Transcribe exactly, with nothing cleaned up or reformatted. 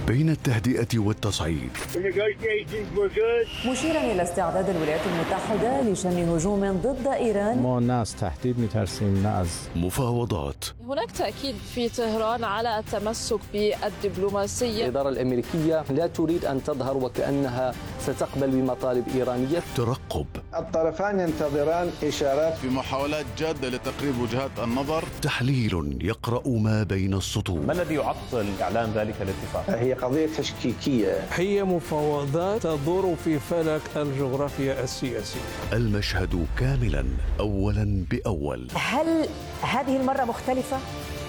بين التهدئة والتصعيد، مشيرا إلى استعداد الولايات المتحدة لشن هجوم ضد إيران. ما ناس تهديد مترسيم ناس مفاوضات. هناك تأكيد في طهران على التمسك بالدبلوماسية. الإدارة الأمريكية لا تريد أن تظهر وكأنها ستقبل بمطالب إيرانية. ترقب. الطرفان ينتظران إشارات في محاولات جادة لتقريب وجهات النظر. تحليل يقرأ ما بين السطور. ما الذي يعطل إعلان ذلك الاتفاق؟ هي قضية تشكيكية. هي مفاوضات تدور في فلك الجغرافيا السياسية. المشهد كاملا أولا بأول. هل هذه المرة مختلفة؟